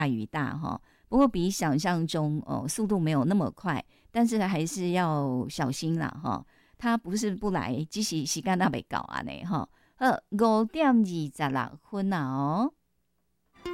大雨大哈，不过比想象中速度没有那么快，但是还是要小心啦哈。他不是不来，只是时间还没到啊呢哈。5:26啊哦。